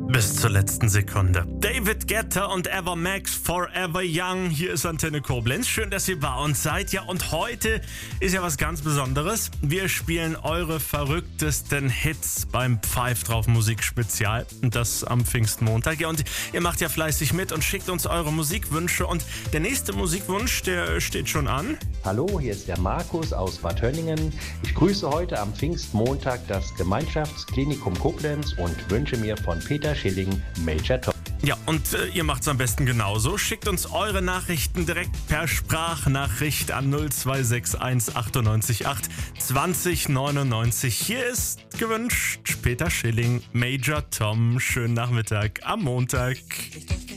Bis zur letzten Sekunde. David Guetta und Eva Max, Forever Young. Hier ist Antenne Koblenz. Schön, dass ihr bei uns seid. Ja, und heute ist ja was ganz Besonderes. Wir spielen eure verrücktesten Hits beim Pfeif drauf Musikspezial. Und das am Pfingstmontag. Ja, und ihr macht ja fleißig mit und schickt uns eure Musikwünsche. Und der nächste Musikwunsch, der steht schon an. Hallo, hier ist der Markus aus Bad Hönningen. Ich grüße heute am Pfingstmontag das Gemeinschaftsklinikum Koblenz und wünsche mir von Peter Schilling Major Tom. Ja, und ihr macht's am besten genauso. Schickt uns eure Nachrichten direkt per Sprachnachricht an 0261 98 8 20 99. Hier ist gewünscht Peter Schilling, Major Tom. Schönen Nachmittag am Montag.